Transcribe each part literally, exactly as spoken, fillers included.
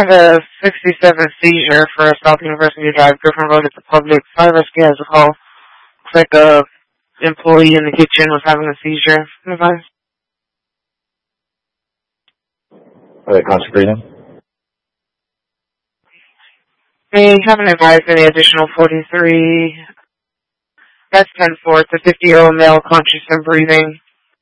have a sixty-seven seizure for South University Drive, Griffin Road at the public. Fire rescue has a call. Looks like a employee in the kitchen was having a seizure. Advice. All right, concentrating. They haven't advised any additional forty-three. That's ten four. It's a fifty-year-old male, conscious and breathing.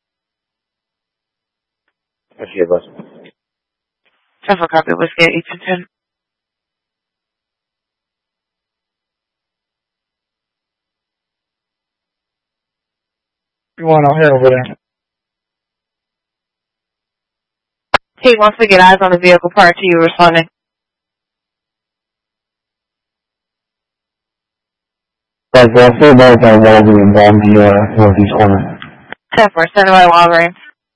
What's your advice? ten four copy, whiskey at eight to ten. You want out here over there? Kate wants to get eyes on the vehicle prior to you responding. Guys, I feel bad that Walgreens on the uh, northeast corner. ten four, send by Walgreens.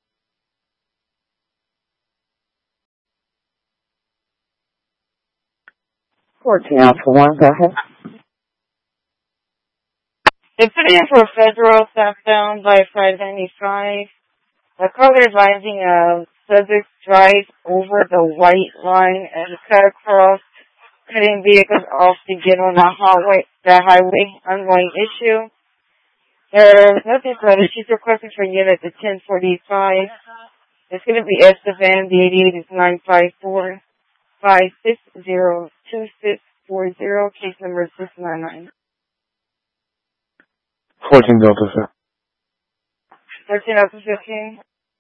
fourteen Alpha one, go ahead. They put in for a federal southbound by five ninety-five. The caller advising a subject drive over the white line and cut across, cutting vehicles off to get on the highway, the highway, ongoing issue. There's nothing further. She's requesting for unit at ten forty-five. It's going to be Estevan. The eighty-eight is nine five four, five six zero, two six four zero. Case number six nine nine. fourteen Delta, sir. thirteen up to fifteen.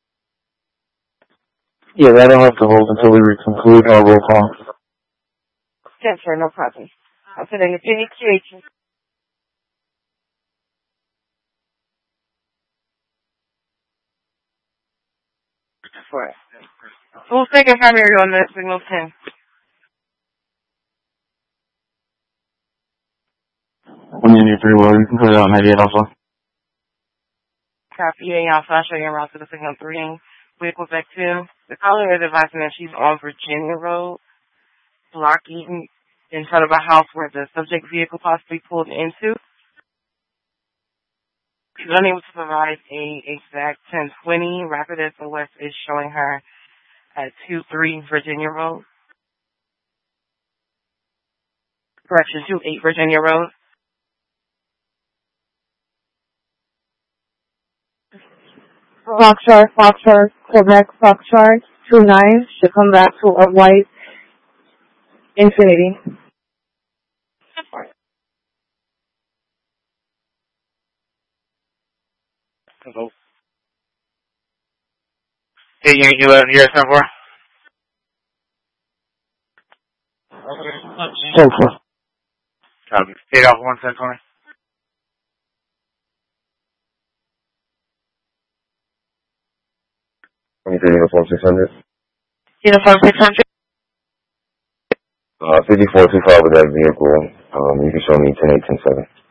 Yeah, I don't have to hold until we conclude our roll call. ten four, no problem. I'll put in the P Q H. For it. Full second primary on the signal ten. One unit three, well, you can put it out ninety-eight Alpha. Copy eight Alpha, I'll show you around to the signal three. Vehicle back two. The caller is advising that she's on Virginia Road, blocking in front of a house where the subject vehicle possibly pulled into. She's unable to provide a exact ten twenty. Rapid S O S is showing her at two three Virginia Road. Correction, two eight Virginia Road. Foxtrot, Foxtrot, Quebec, Foxtrot, two nine, should come back to a white Infinity. Hello. Hey, you, you let here, ten four? ten four. Copy. eight Alpha one, ten twenty. twenty-three Uniform six hundred. Uniform six hundred. Uh, fifty-four two five with that vehicle. Um, you can show me ten eight ten seven.